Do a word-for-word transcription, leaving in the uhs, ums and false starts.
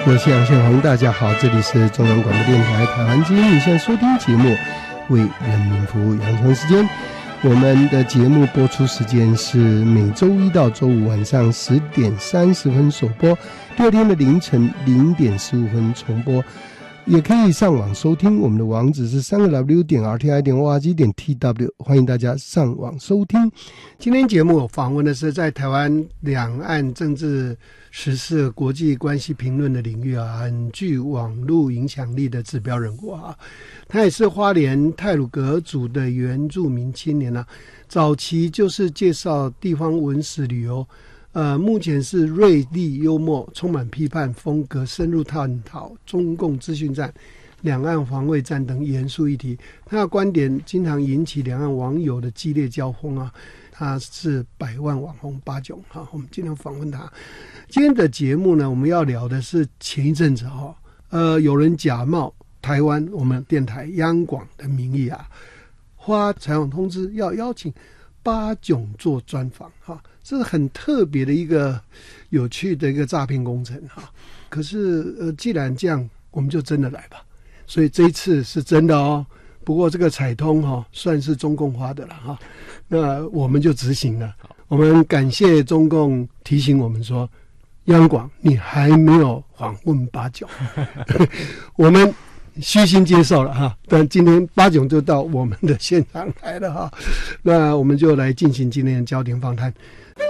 我是杨宪宏，大家好，这里是中央广播电台台湾之音，你现在收听节目为人民服务，杨成时间。我们的节目播出时间是每周一到周五晚上十点三十分首播，第二天的凌晨零点十五分重播。也可以上网收听，我们的网址是三个 W 点 R T I 点 O R G 点 T W， 欢迎大家上网收听。今天节目访问的是在台湾两岸政治时事、国际关系评论的领域啊，很具网络影响力的指标人物啊。他也是花莲太鲁阁族的原住民青年啊，早期就是介绍地方文史旅游。呃，目前是锐利幽默，充满批判风格，深入探讨中共资讯战、两岸防卫战等严肃议题。他的观点经常引起两岸网友的激烈交锋啊。他是百万网红八炯哈，我们今天访问他。今天的节目呢，我们要聊的是前一阵子哈，呃，有人假冒台湾我们电台央广的名义啊，发采访通知要邀请八炯做专访哈。这是很特别的一个有趣的一个诈骗工程哈，可是呃，既然这样，我们就真的来吧。所以这一次是真的哦。不过这个彩通哈、哦，算是中共花的了哈，那我们就执行了。我们感谢中共提醒我们说，央广你还没有访问八炯，我们虚心接受了哈。但今天八炯就到我们的现场来了哈，那我们就来进行今天的焦点访谈。